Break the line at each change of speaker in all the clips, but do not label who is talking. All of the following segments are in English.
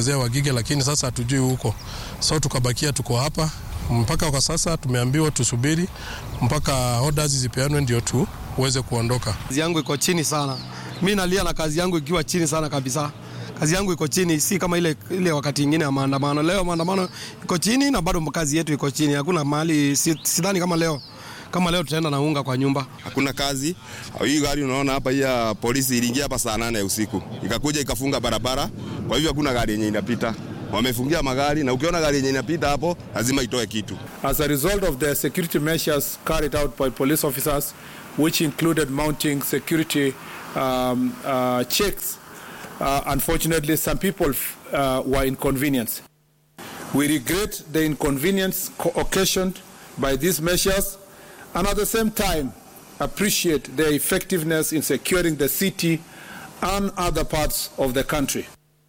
kuchezea Wagige, lakini sasa hatujui huko. So tukabakia tuko hapa mpaka kwa sasa. Tumeambiwa tusubiri mpaka orders zipeanwe ndio tuweze kuondoka.
Kazi yangu iko chini sana. Mimi nalia na kazi yangu ikiwa chini sana kabisa. Kazi yangu iko chini, si kama ile wakati mwingine ya maandamano. Leo maandamano iko chini na bado kazi yetu iko chini. Hakuna mahali, sidhani kama leo tutaenda na unga kwa nyumba.
Hakuna kazi. Hii gari unaona hapa ya polisi iliingia hapa saa 8 usiku. Ikakuja ikafunga barabara. Kwa hivyo hakuna gari yenye inapita. Wamefungia magari na ukiona gari yenye inapita hapo lazima itoe kitu.
As a result of the security measures carried out by police officers, which included mounting security checks, unfortunately some people were inconvenienced. We regret the inconvenience occasioned by these measures, and at the same time appreciate their effectiveness in securing the city and other parts of the country.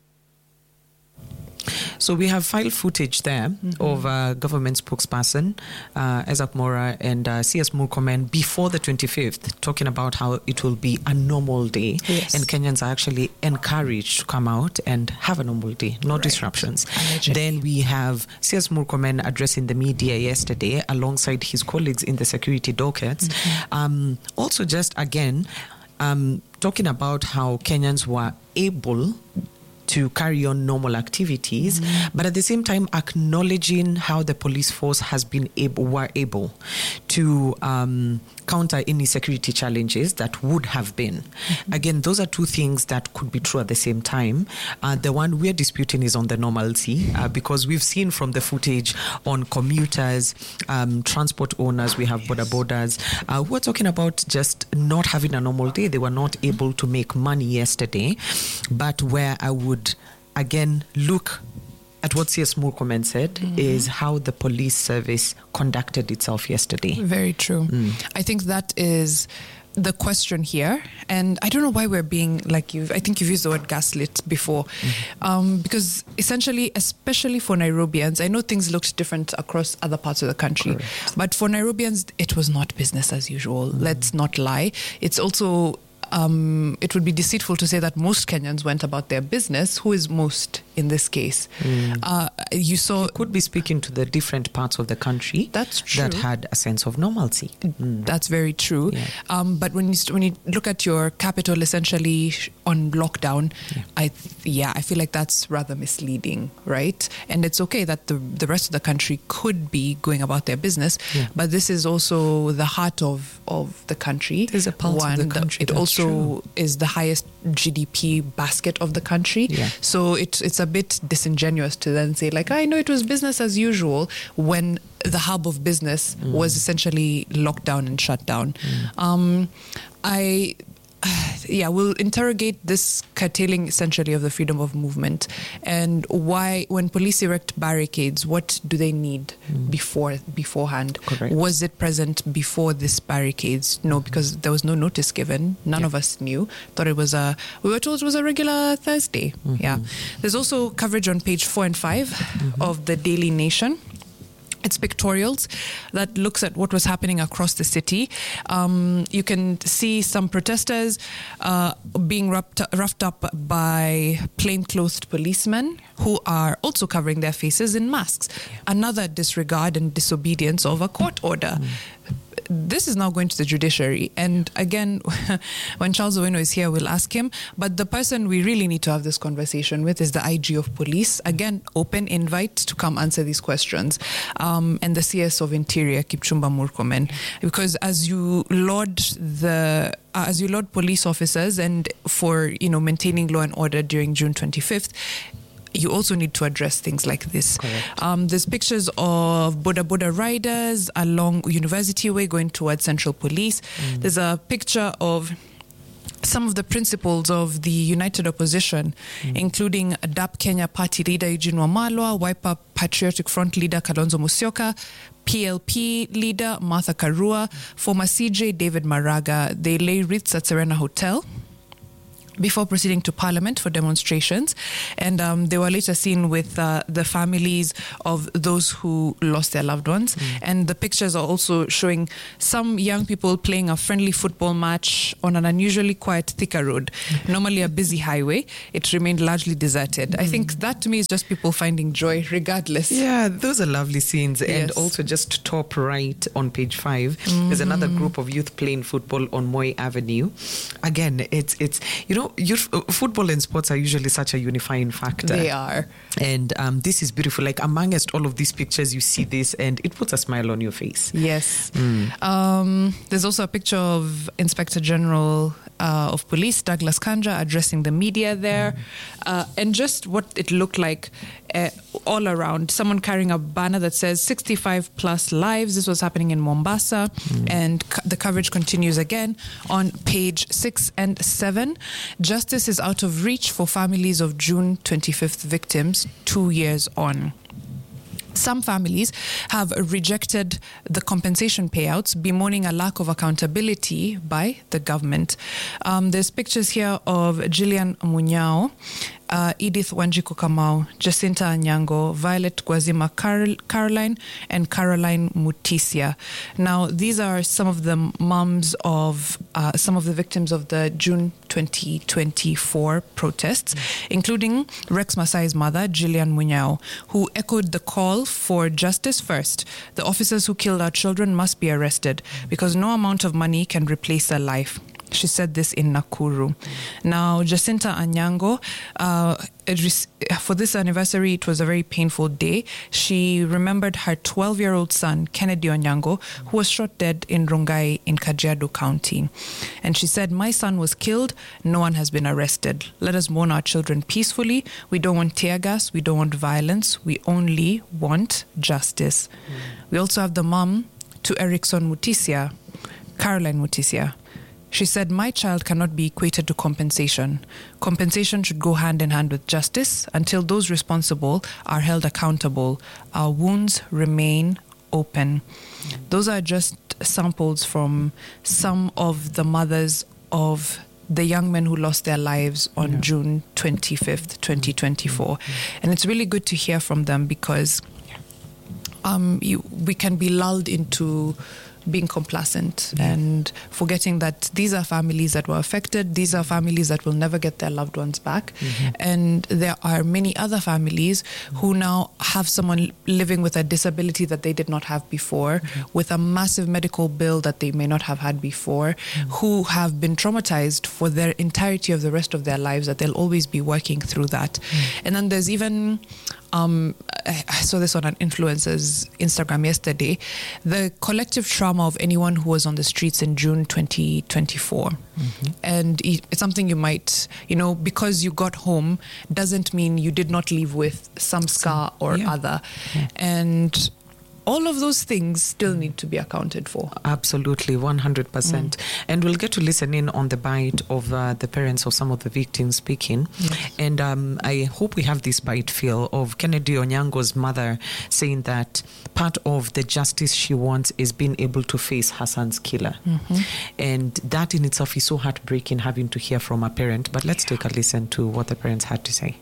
So we have file footage there of government spokesperson Isaac Mora and CS Murkomen before the 25th, talking about how it will be a normal day.
Yes.
And Kenyans are actually encouraged to come out and have a normal day, no disruptions. Then we have CS Murkomen addressing the media yesterday alongside his colleagues in the security dockets. Also just again, talking about how Kenyans were able to carry on normal activities, but at the same time acknowledging how the police force has been able to counter any security challenges that would have been. Again, those are two things that could be true at the same time. The one we're disputing is on the normalcy, because we've seen from the footage on commuters, transport owners, we have borders, who are talking about just not having a normal day. They were not able to make money yesterday, but where I would again look at what CS Murkomen said is how the police service conducted itself yesterday.
Very true. I think that is the question here, and I don't know why we're being like I think you've used the word gaslit before, because essentially, especially for Nairobians, I know things looked different across other parts of the country.
Correct.
But for Nairobians, it was not business as usual. Let's not lie. It's also it would be deceitful to say that most Kenyans went about their business. Who is most in this case? You could
be speaking to the different parts of the country.
That's true.
That had a sense of normalcy.
That's very true. Yeah. But when you look at your capital essentially on lockdown, I feel like that's rather misleading, right? And it's okay that the rest of the country could be going about their business, but this is also the heart of the country.
There's a pulse of the country.
It also is the highest GDP basket of the country.
Yeah.
So it's a bit disingenuous to then say like, I know it was business as usual when the hub of business was essentially locked down and shut down. We'll interrogate this curtailing essentially of the freedom of movement, and why when police erect barricades, what do they need beforehand?
Correct.
Was it present before this barricades? No, because there was no notice given. None of us knew. We were told it was a regular Thursday. There's also coverage on page 4 and 5 of the Daily Nation. It's pictorials that looks at what was happening across the city. You can see some protesters being roughed up by plainclothed policemen who are also covering their faces in masks. Another disregard and disobedience of a court order. This is now going to the judiciary. And again, when Charles Owino is here, we'll ask him. But the person we really need to have this conversation with is the IG of police. Again, open invite to come answer these questions. And the CS of Interior, Kipchumba Murkomen. Because as you laud police officers and for maintaining law and order during June 25th, you also need to address things like this. There's pictures of Boda riders along University Way going towards Central Police. There's a picture of some of the principals of the United Opposition, including DAP Kenya Party leader Eugene Wamalwa, Wiper Patriotic Front leader Kalonzo Musyoka, PLP leader Martha Karua, former CJ David Maraga. They lay wreaths at Serena Hotel. before proceeding to Parliament for demonstrations. And they were later seen with the families of those who lost their loved ones. And the pictures are also showing some young people playing a friendly football match on an unusually quiet Thika road. Normally a busy highway, it remained largely deserted. I think that to me is just people finding joy regardless.
Yeah, those are lovely scenes. And
Yes.
also just top right on page 5, there's another group of youth playing football on Moi Avenue. Again, it's youth, football and sports are usually such a unifying factor.
They are.
And this is beautiful. Like amongst all of these pictures, you see this and it puts a smile on your face.
Yes. There's also a picture of Inspector General of Police, Douglas Kanja, addressing the media there. And just what it looked like all around. Someone carrying a banner that says 65 plus lives. This was happening in Mombasa. And the coverage continues again on page 6 and 7. Justice is out of reach for families of June 25th victims 2 years on. Some families have rejected the compensation payouts, bemoaning a lack of accountability by the government. There's pictures here of Gillian Munyao, Edith Wanjiku Kamau, Jacinta Anyango, Violet Gwazima Caroline, and Caroline Mutisia. Now, these are some of the moms of some of the victims of the June 2024 protests, including Rex Masai's mother, Gillian Munyao, who echoed the call for justice first. The officers who killed our children must be arrested because no amount of money can replace a life. She said this in Nakuru. Now, Jacinta Anyango, for this anniversary, it was a very painful day. She remembered her 12-year-old son, Kennedy Onyango, who was shot dead in Rongai in Kajiado County. And she said, "My son was killed. No one has been arrested. Let us mourn our children peacefully. We don't want tear gas. We don't want violence. We only want justice." We also have the mom to Erickson Mutisia, Caroline Mutisia. She said, "My child cannot be equated to compensation. Compensation should go hand in hand with justice until those responsible are held accountable. Our wounds remain open." Those are just samples from some of the mothers of the young men who lost their lives on June 25th, 2024. And it's really good to hear from them because we can be lulled into being complacent and forgetting that these are families that were affected. These are families that will never get their loved ones back. And there are many other families who now have someone living with a disability that they did not have before, with a massive medical bill that they may not have had before, who have been traumatized for their entirety of the rest of their lives, that they'll always be working through that. And then there's even I saw this on an influencer's Instagram yesterday, the collective trauma of anyone who was on the streets in June 2024. And it's something you might, because you got home doesn't mean you did not leave with some scar or other. And all of those things still need to be accounted for.
Absolutely, 100%. And we'll get to listen in on the bite of the parents of some of the victims speaking. And I hope we have this bite feel of Kennedy Onyango's mother saying that part of the justice she wants is being able to face her son's killer. And that in itself is so heartbreaking, having to hear from a parent. But let's take a listen to what the parents had to say.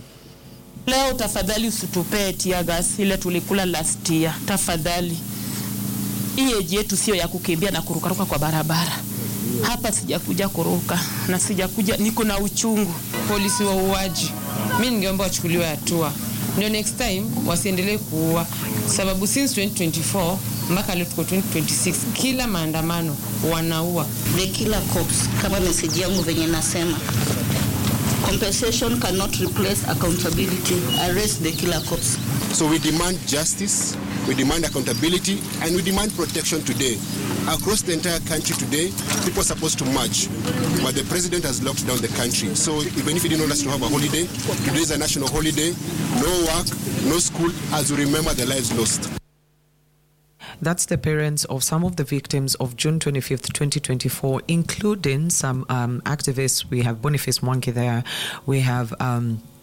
Leo tafadhali usitupee tear gas ile tulikula last year. Tafadhali. Hii eji yetu sio ya kukimbia na kurukaruka kwa barabara. Hapa sijakuja kuruka na sijakuja, niko na uchungu.
Polisi wa uaji, mimi ningeomba wachukuliwe hatua. Ndio next time wasiendelee kuua, sababu since 2024 mpaka leo tuko 2026 kila maandamano wanaua.
The killer cops, kama message yangu venye nasema, compensation cannot replace accountability. Arrest the killer cops.
So we demand justice, we demand accountability, and we demand protection today. Across the entire country today, people are supposed to march, but the president has locked down the country. So even if he didn't want us to have a holiday, today is a national holiday, no work, no school, as we remember the lives lost.
That's the parents of some of the victims of June 25th, 2024, including some activists. We have Boniface Mwangi there. We have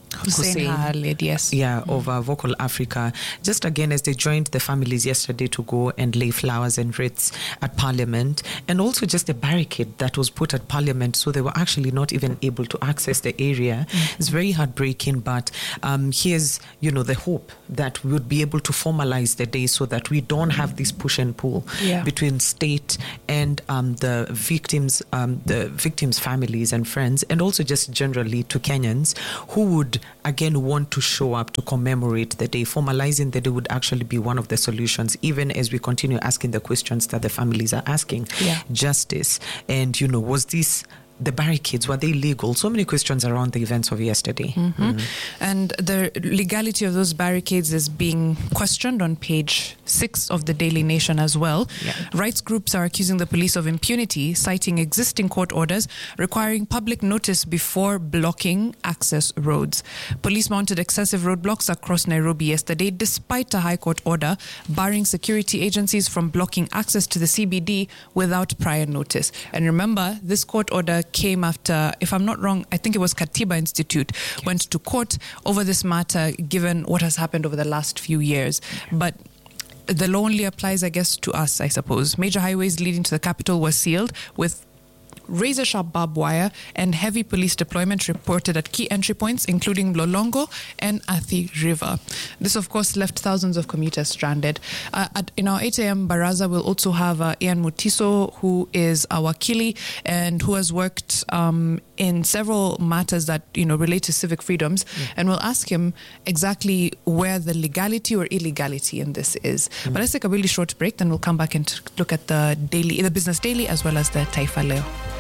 Hussein Khalid, yes.
Yeah, of Vocal Africa. Just again, as they joined the families yesterday to go and lay flowers and wreaths at Parliament, and also just a barricade that was put at Parliament, so they were actually not even able to access the area. It's very heartbreaking, but here's, the hope that we would be able to formalize the day so that we don't have this push and pull between state and the victims' families and friends, and also just generally to Kenyans who would again want to show up to commemorate the day. Formalizing the day would actually be one of the solutions, even as we continue asking the questions that the families are asking. Justice, and was this, the barricades, were they legal? So many questions around the events of yesterday.
And the legality of those barricades is being questioned on page 6 of the Daily Nation as well. Rights groups are accusing the police of impunity, citing existing court orders requiring public notice before blocking access roads. Police mounted excessive roadblocks across Nairobi yesterday, despite a High Court order barring security agencies from blocking access to the CBD without prior notice. And remember, this court order came after, if I'm not wrong, I think it was Katiba Institute went to court over this matter, given what has happened over the last few years. But the law only applies, I guess, to us, I suppose. Major highways leading to the capital were sealed with razor-sharp barbed wire and heavy police deployment reported at key entry points, including Lolongo and Athi River. This, of course, left thousands of commuters stranded. In our 8 a.m. Baraza, we'll also have Ian Mutiso, who is our wakili and who has worked in several matters that relate to civic freedoms, and we'll ask him exactly where the legality or illegality in this is. But let's take a really short break, then we'll come back and look at the Business Daily as well as the Taifa Leo.